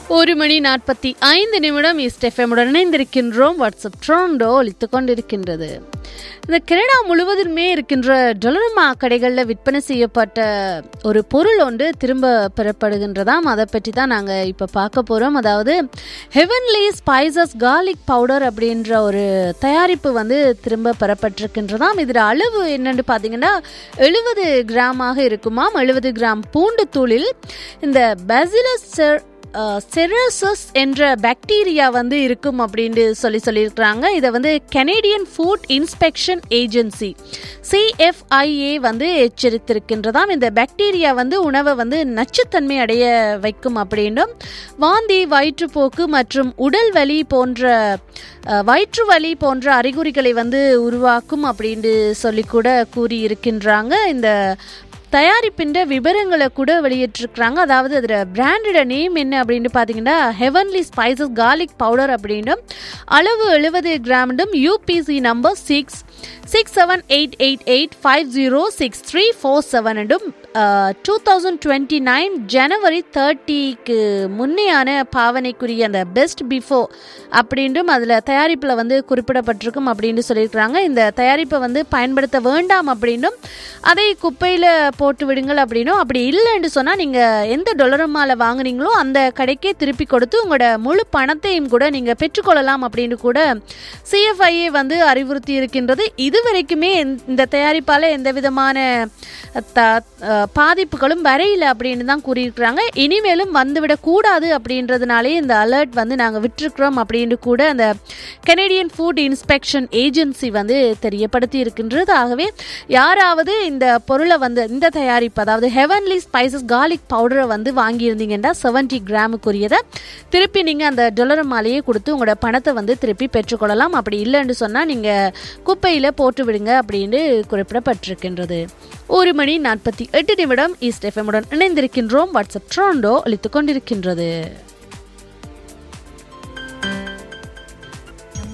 1:45 east எஃப்எம்முடன் இணைந்திருக்கின்றோம். WhatsApp ட்ரோண்டோ ஒலித்து கொண்டிருக்கின்றது. இந்த கனடா முழுவதுமே இருக்கின்ற டொலர்மா கடைகளில் விற்பனை செய்யப்பட்ட ஒரு பொருள் ஒன்று திரும்ப பெறப்படுகின்றதாம். அதை பற்றி தான் நாங்கள் இப்போ பார்க்க போகிறோம். அதாவது ஹெவன்லி ஸ்பைசஸ் கார்லிக் பவுடர் அப்படின்ற ஒரு தயாரிப்பு வந்து திரும்ப பெறப்பட்டிருக்கின்றதாம். இதில் அளவு என்னென்னு பார்த்தீங்கன்னா 70 கிராமாக இருக்குமாம். 70 கிராம் பூண்டு தூளில் இந்த பேசிலஸ் செரசஸ் என்ற பாக்டீரியா வந்து இருக்கும் அப்படின்னு சொல்லியிருக்கிறாங்க. இதை வந்து Canadian food inspection agency CFIA வந்து எச்சரித்திருக்கின்றதாம். இந்த பாக்டீரியா வந்து உணவை வந்து நச்சுத்தன்மை அடைய வைக்கும் அப்படின்னும், வாந்தி, வயிற்றுப்போக்கு மற்றும் உடல் வலி போன்ற வயிற்று வலி போன்ற அறிகுறிகளை வந்து உருவாக்கும் அப்படின்னு சொல்லி கூட கூறியிருக்கின்றாங்க. இந்த தயாரிப்பின் விவரங்களை கூட வெளியிட்டிருக்கிறாங்க. அதாவது அதில் பிராண்டோட நேம் என்ன அப்படின்னு பார்த்தீங்கன்னா ஹெவன்லி ஸ்பைசஸ் கார்லிக் பவுடர் அப்படின்னும், அளவு 70 கிராம், UPC நம்பர் 6788850634 2029 ஜனவரி 30க்கு முன்னையான பாவனைக்குரிய அந்த பெஸ்ட் பிஃபோர் அப்படின்றும் அதில் தயாரிப்பில் வந்து குறிப்பிடப்பட்டிருக்கும் அப்படின்னு சொல்லியிருக்கிறாங்க. இந்த தயாரிப்பை வந்து பயன்படுத்த வேண்டாம் அப்படின்னும், அதை குப்பையில் போட்டு விடுங்கள் அப்படின்னும், அப்படி இல்லைன்னு சொன்னால் நீங்கள் எந்த டொலரமால வாங்குனீங்களோ அந்த கடைக்கே திருப்பி கொடுத்து உங்களோட முழு பணத்தையும் கூட நீங்கள் பெற்றுக்கொள்ளலாம் அப்படின்னு கூட CFIA வந்து அறிவுறுத்தி இருக்கின்றது. இதுவரைக்குமே இந்த தயாரிப்பால் எந்த விதமான பாதிப்புகளும் வரையில அப்படின்னு தான் கூறியிருக்கிறாங்க. இனிமேலும் வந்துவிடக்கூடாது அப்படின்றதுனாலே இந்த அலர்ட் வந்து நாங்கள் விட்டுருக்கிறோம் அப்படின்னு கூட அந்த கனேடியன் ஃபுட் இன்ஸ்பெக்ஷன் ஏஜென்சி வந்து தெரியப்படுத்தி இருக்கின்றது. ஆகவே யாராவது இந்த பொருளை வந்து இந்த தயாரிப்பு, அதாவது ஹெவன்லி ஸ்பைசஸ் கார்லிக் பவுடரை வந்து வாங்கியிருந்தீங்கன்னா 70 கிராமுக்குரியதை திருப்பி நீங்கள் அந்த டொலர் மாலையே கொடுத்து உங்களோட பணத்தை வந்து திருப்பி பெற்றுக்கொள்ளலாம். அப்படி இல்லைன்னு சொன்னால் நீங்கள் குப்பையில் போட்டு விடுங்க அப்படின்னு குறிப்பிடப்பட்டிருக்கின்றது. 1:48 ஈஸ்ட் எஃப்எம்முடன் இணைந்திருக்கின்றோம். வாட்ஸ்அப் ட்ரோண்டோ ஒலித்துக் கொண்டிருக்கின்றது.